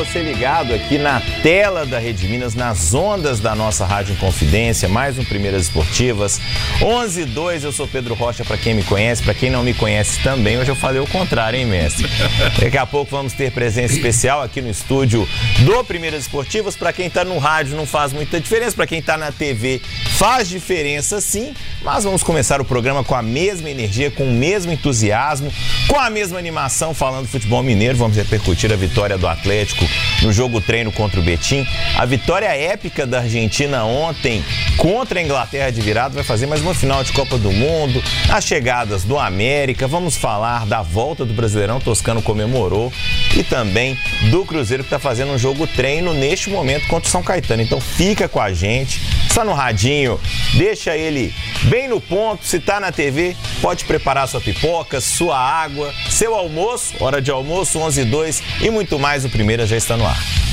você ligado aqui na tela da Rede Minas, nas ondas da nossa Rádio Inconfidência, mais um Primeiras Esportivas, 11:02, eu sou Pedro Rocha, para quem me conhece, para quem não me conhece também, hoje eu falei o contrário, hein, mestre? Daqui a pouco vamos ter presença especial aqui no estúdio do Primeiras Esportivas. Para quem tá no rádio não faz muita diferença, para quem tá na TV faz diferença sim, mas vamos começar o programa com a mesma energia, com o mesmo entusiasmo, com a mesma animação, falando do futebol mineiro. Vamos repercutir a vitória do Atlético no jogo treino contra o Betim, a vitória épica da Argentina ontem contra a Inglaterra de virada, vai fazer mais uma final de Copa do Mundo, as chegadas do América, vamos falar da volta do Brasileirão, Toscano comemorou, e também do Cruzeiro que está fazendo um jogo treino neste momento contra o São Caetano. Então fica com a gente, está no radinho, deixa ele bem no ponto. Se está na TV, pode preparar sua pipoca, sua água, seu almoço, hora de almoço, 11:02 e muito mais. O Primeiras já está no ar.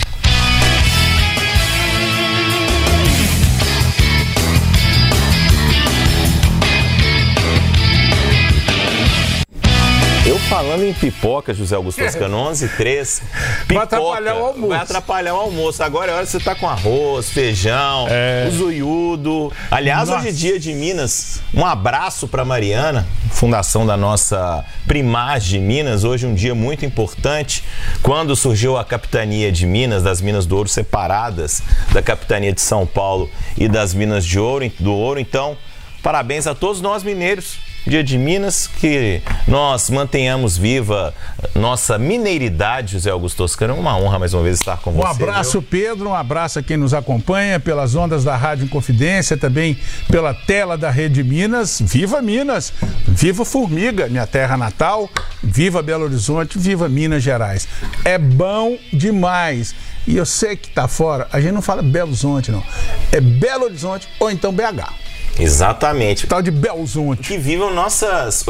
Eu falando em pipoca, José Augusto Toscano, 11:03, pipoca. Vai atrapalhar o almoço. Vai atrapalhar o almoço. Agora é hora que você tá com arroz, feijão, o zoiudo. Aliás, hoje é dia de Minas. Um abraço para Mariana, fundação da nossa Primagem de Minas. Hoje um dia muito importante, quando surgiu a capitania de Minas, das Minas do Ouro separadas da capitania de São Paulo e das Minas do Ouro. Então, parabéns a todos nós mineiros. Dia de Minas, que nós mantenhamos viva nossa mineiridade, José Augusto Toscano. É uma honra mais uma vez estar com você. Um abraço, Pedro, um abraço a quem nos acompanha pelas ondas da Rádio Inconfidência, também pela tela da Rede Minas. Viva Minas, viva Formiga, minha terra natal, viva Belo Horizonte, viva Minas Gerais. É bom demais. E eu sei que tá fora, a gente não fala Belo Horizonte, não. É Belo Horizonte ou então BH. Exatamente. Tal de Belo Horizonte. Que vivam nossas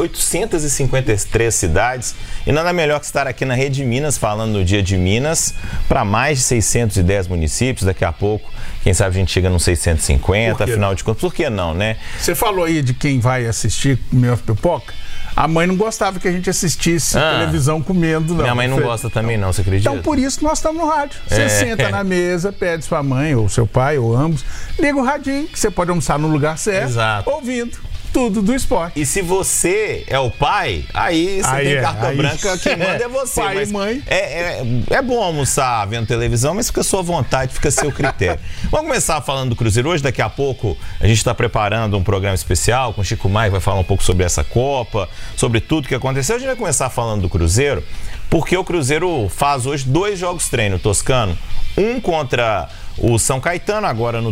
853 cidades. E nada melhor que estar aqui na Rede Minas, falando no Dia de Minas, para mais de 610 municípios. Daqui a pouco, quem sabe a gente chega nos 650, afinal de contas. Por que não, né? Você falou aí de quem vai assistir Comer Pipoca. A mãe não gostava que a gente assistisse televisão comendo, não. Minha mãe não gosta também, não, você acredita? Então, por isso, nós estamos no rádio. Você senta na mesa, pede sua mãe, ou seu pai, ou ambos, liga o radinho, que você pode almoçar no lugar certo, ouvindo tudo do esporte. E se você é o pai, aí você tem carta branca, quem manda é você. Pai e mãe. É bom almoçar vendo televisão, mas fica à sua vontade, fica a seu critério. Vamos começar falando do Cruzeiro hoje. Daqui a pouco a gente está preparando um programa especial com o Chico Maia, que vai falar um pouco sobre essa Copa, sobre tudo que aconteceu. A gente vai começar falando do Cruzeiro, porque o Cruzeiro faz hoje 2 jogos treino, Toscano. Um contra o São Caetano, agora no